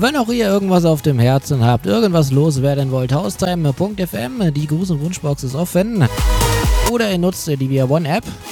Wenn auch ihr irgendwas auf dem Herzen habt, irgendwas loswerden wollt, haustime.fm, die Gruß- und Wunschbox ist offen. Oder ihr nutzt die Via One App.